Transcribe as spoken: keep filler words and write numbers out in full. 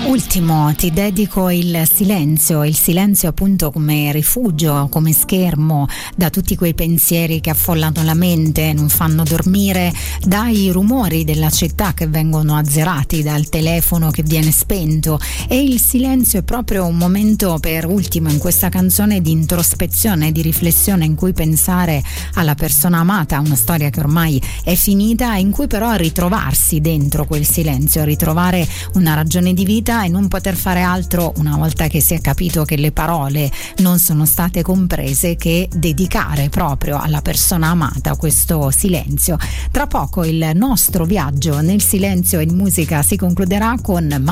Ultimo, ti dedico il silenzio, il silenzio appunto come rifugio, come schermo da tutti quei pensieri che affollano la mente, non fanno dormire, dai rumori della città che vengono azzerati, dal telefono che viene spento, e il silenzio è proprio un momento, per ultimo in questa canzone, di introspezione, di riflessione, in cui pensare alla persona amata, una storia che ormai è finita, in cui però ritrovarsi dentro quel silenzio, ritrovare una ragione di vita e non poter fare altro, una volta che si è capito che le parole non sono state comprese, che dedicare proprio alla persona amata questo silenzio. Tra poco il nostro viaggio nel silenzio e in musica si concluderà con